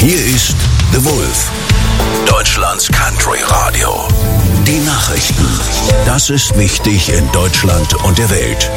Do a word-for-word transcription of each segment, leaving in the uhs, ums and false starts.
Hier ist The Wolf, Deutschlands Country Radio. Die Nachrichten. Das ist wichtig in Deutschland und der Welt.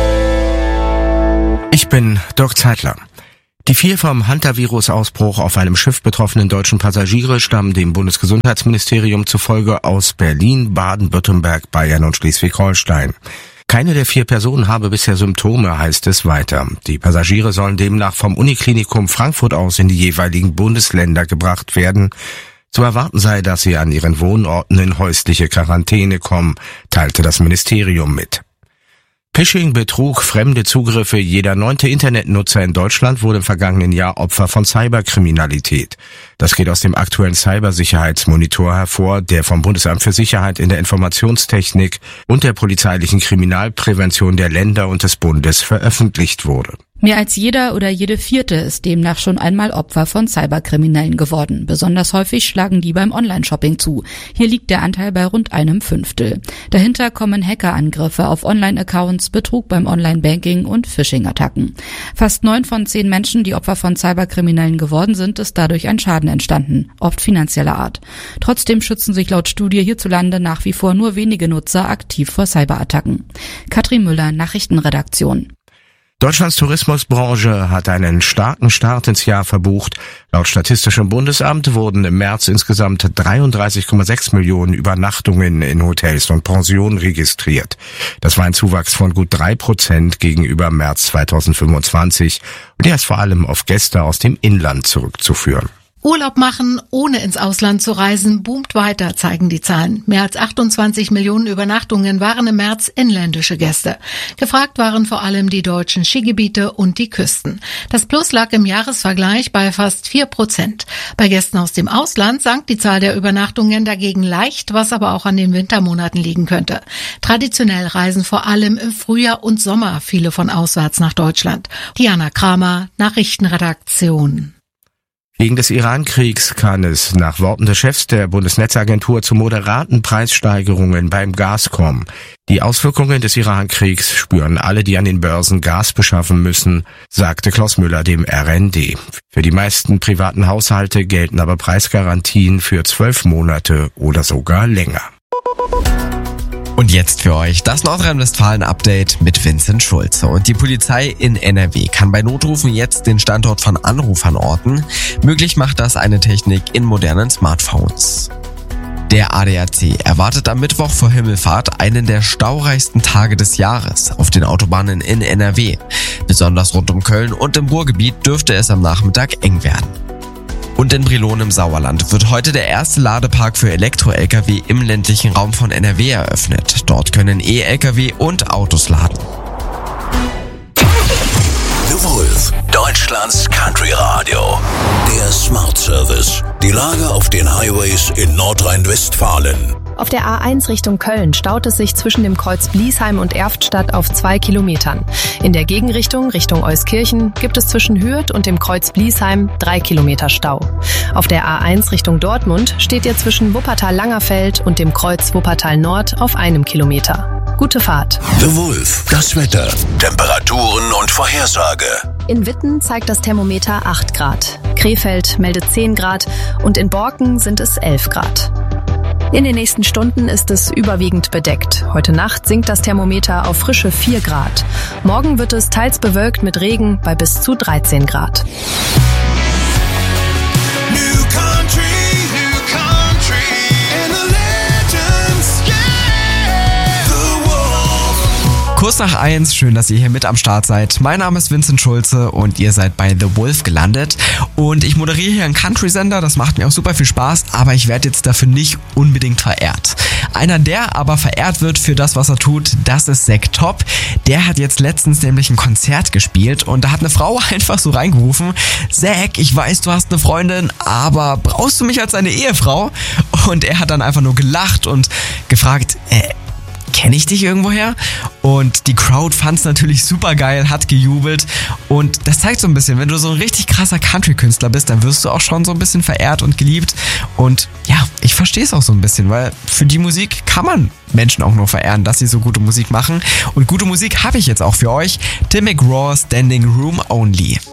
Ich bin Dirk Zeitler. Die vier vom Hantavirus-Ausbruch auf einem Schiff betroffenen deutschen Passagiere stammen dem Bundesgesundheitsministerium zufolge aus Berlin, Baden-Württemberg, Bayern und Schleswig-Holstein. Keine der vier Personen habe bisher Symptome, heißt es weiter. Die Passagiere sollen demnach vom Uniklinikum Frankfurt aus in die jeweiligen Bundesländer gebracht werden. Zu erwarten sei, dass sie an ihren Wohnorten in häusliche Quarantäne kommen, teilte das Ministerium mit. Phishing, Betrug, fremde Zugriffe. Jeder neunte Internetnutzer in Deutschland wurde im vergangenen Jahr Opfer von Cyberkriminalität. Das geht aus dem aktuellen Cybersicherheitsmonitor hervor, der vom Bundesamt für Sicherheit in der Informationstechnik und der polizeilichen Kriminalprävention der Länder und des Bundes veröffentlicht wurde. Mehr als jeder oder jede Vierte ist demnach schon einmal Opfer von Cyberkriminellen geworden. Besonders häufig schlagen die beim Online-Shopping zu. Hier liegt der Anteil bei rund einem Fünftel. Dahinter kommen Hackerangriffe auf Online-Accounts, Betrug beim Online-Banking und Phishing-Attacken. Fast neun von zehn Menschen, die Opfer von Cyberkriminellen geworden sind, ist dadurch ein Schaden entstanden, oft finanzieller Art. Trotzdem schützen sich laut Studie hierzulande nach wie vor nur wenige Nutzer aktiv vor Cyberattacken. Katrin Müller, Nachrichtenredaktion. Deutschlands Tourismusbranche hat einen starken Start ins Jahr verbucht. Laut Statistischem Bundesamt wurden im März insgesamt dreiunddreißig Komma sechs Millionen Übernachtungen in Hotels und Pensionen registriert. Das war ein Zuwachs von gut drei Prozent gegenüber März zweitausendfünfundzwanzig und der ist vor allem auf Gäste aus dem Inland zurückzuführen. Urlaub machen, ohne ins Ausland zu reisen, boomt weiter, zeigen die Zahlen. Mehr als achtundzwanzig Millionen Übernachtungen waren im März inländische Gäste. Gefragt waren vor allem die deutschen Skigebiete und die Küsten. Das Plus lag im Jahresvergleich bei fast vier Prozent. Bei Gästen aus dem Ausland sank die Zahl der Übernachtungen dagegen leicht, was aber auch an den Wintermonaten liegen könnte. Traditionell reisen vor allem im Frühjahr und Sommer viele von auswärts nach Deutschland. Diana Kramer, Nachrichtenredaktion. Wegen des Iran-Kriegs kann es nach Worten des Chefs der Bundesnetzagentur zu moderaten Preissteigerungen beim Gas kommen. Die Auswirkungen des Iran-Kriegs spüren alle, die an den Börsen Gas beschaffen müssen, sagte Klaus Müller dem R N D. Für die meisten privaten Haushalte gelten aber Preisgarantien für zwölf Monate oder sogar länger. Und jetzt für euch das Nordrhein-Westfalen-Update mit Vincent Schulze. Und die Polizei in N R W kann bei Notrufen jetzt den Standort von Anrufern orten. Möglich macht das eine Technik in modernen Smartphones. Der A D A C erwartet am Mittwoch vor Himmelfahrt einen der staureichsten Tage des Jahres auf den Autobahnen in N R W. Besonders rund um Köln und im Ruhrgebiet dürfte es am Nachmittag eng werden. Und in Brilon im Sauerland wird heute der erste Ladepark für Elektro-L K W im ländlichen Raum von N R W eröffnet. Dort können E-L K W und Autos laden. The Wolf, Deutschlands Country Radio. Der Smart Service. Die Lage auf den Highways in Nordrhein-Westfalen. Auf der A eins Richtung Köln staut es sich zwischen dem Kreuz Bliesheim und Erftstadt auf zwei Kilometern. In der Gegenrichtung, Richtung Euskirchen, gibt es zwischen Hürth und dem Kreuz Bliesheim drei Kilometer Stau. Auf der A eins Richtung Dortmund steht ihr zwischen Wuppertal-Langerfeld und dem Kreuz Wuppertal Nord auf einem Kilometer. Gute Fahrt. The Wolf, das Wetter, Temperaturen und Vorhersage. In Witten zeigt das Thermometer acht Grad. Krefeld meldet zehn Grad und in Borken sind es elf Grad. In den nächsten Stunden ist es überwiegend bedeckt. Heute Nacht sinkt das Thermometer auf frische vier Grad. Morgen wird es teils bewölkt mit Regen bei bis zu dreizehn Grad. Kurs nach eins, schön, dass ihr hier mit am Start seid. Mein Name ist Vincent Schulze und ihr seid bei The Wolf gelandet. Und ich moderiere hier einen Country-Sender, das macht mir auch super viel Spaß, aber ich werde jetzt dafür nicht unbedingt verehrt. Einer, der aber verehrt wird für das, was er tut, das ist Zack Top. Der hat jetzt letztens nämlich ein Konzert gespielt und da hat eine Frau einfach so reingerufen: Zack, ich weiß, du hast eine Freundin, aber brauchst du mich als deine Ehefrau? Und er hat dann einfach nur gelacht und gefragt, äh, kenne ich dich irgendwoher? Und die Crowd fand's natürlich super geil, hat gejubelt und das zeigt so ein bisschen, wenn du so ein richtig krasser Country-Künstler bist, dann wirst du auch schon so ein bisschen verehrt und geliebt und ja, ich verstehe es auch so ein bisschen, weil für die Musik kann man Menschen auch nur verehren, dass sie so gute Musik machen und gute Musik habe ich jetzt auch für euch. Tim McGraw, Standing Room Only.